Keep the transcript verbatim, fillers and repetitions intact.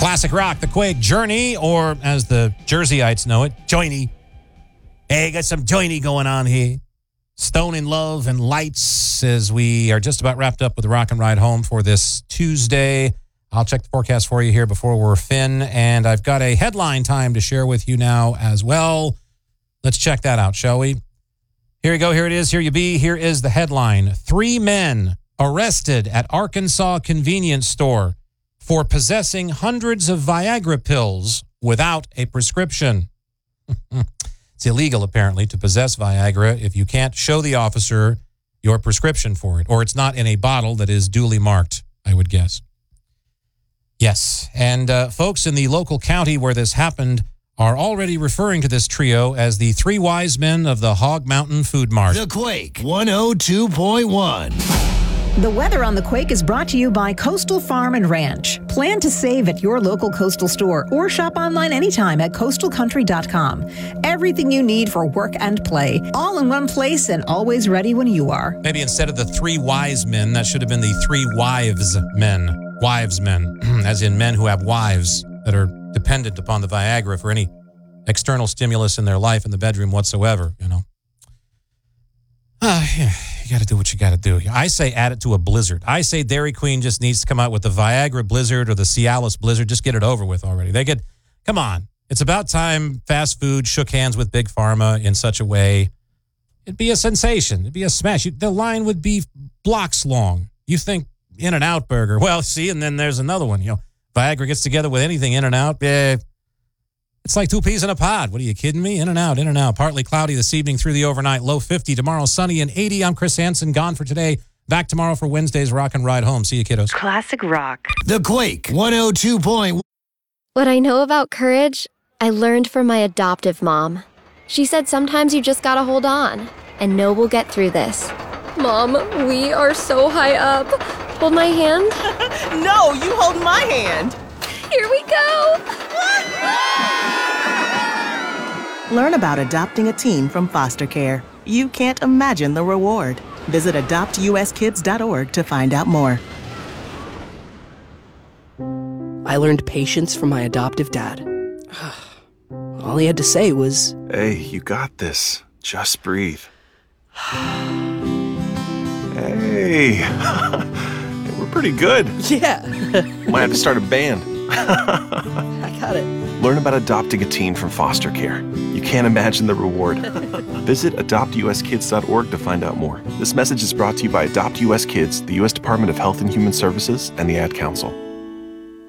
Classic rock, The Quake, Journey, or as the Jerseyites know it, Joiny. Hey, got some Joiny going on here. Stone in Love and Lights as we are just about wrapped up with the Rock and Ride Home for this Tuesday. I'll check the forecast for you here before we're fin, and I've got a headline time to share with you now as well. Let's check that out, shall we? Here you go. Here it is. Here you be. Here is the headline. Three men arrested at Arkansas convenience store for possessing hundreds of Viagra pills without a prescription. It's illegal, apparently, to possess Viagra if you can't show the officer your prescription for it, or it's not in a bottle that is duly marked, I would guess. Yes, and uh, folks in the local county where this happened are already referring to this trio as the three wise men of the Hog Mountain Food Mart. The Quake one oh two point one. The weather on The Quake is brought to you by Coastal Farm and Ranch. Plan to save at your local Coastal store or shop online anytime at coastal country dot com. Everything you need for work and play, all in one place and always ready when you are. Maybe instead of the three wise men, that should have been the three wives men. Wives men, as in men who have wives that are dependent upon the Viagra for any external stimulus in their life in the bedroom whatsoever, you know. Uh, yeah. You got to do what you got to do. I say add it to a blizzard. I say Dairy Queen just needs to come out with the Viagra Blizzard or the Cialis Blizzard. Just get it over with already. They get, come on. It's about time fast food shook hands with Big Pharma in such a way. It'd be a sensation. It'd be a smash. You, the line would be blocks long. You think In-N-Out Burger. Well, see, and then there's another one. You know, Viagra gets together with anything In-N-Out. Eh, it's like two peas in a pod. What are you kidding me? In and out, in and out. Partly cloudy this evening through the overnight. Low fifty. Tomorrow, sunny and eighty. I'm Chris Hansen. Gone for today. Back tomorrow for Wednesday's Rock and Ride Home. See you, kiddos. Classic rock. The Quake one oh two point one. What I know about courage, I learned from my adoptive mom. She said sometimes you just gotta hold on and know we'll get through this. Mom, we are so high up. Hold my hand. No, you hold my hand. Here we go. Learn about adopting a teen from foster care. You can't imagine the reward. Visit adopt u s kids dot org to find out more. I learned patience from my adoptive dad. All he had to say was, "Hey, you got this. Just breathe." Hey, we're pretty good. Yeah. Might have to start a band. I got it. Learn about adopting a teen from foster care. You can't imagine the reward. Visit adopt u s kids dot org to find out more. This message is brought to you by Adopt U S Kids, the U S Department of Health and Human Services, and the Ad Council.